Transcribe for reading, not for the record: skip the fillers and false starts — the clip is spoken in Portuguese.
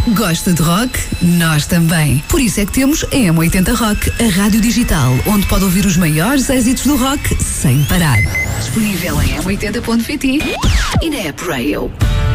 Gosta de rock? Nós também. Por isso é que temos a M80 Rock, a rádio digital, onde pode ouvir os maiores êxitos do rock sem parar. Disponível em m80.pt e na App Rail.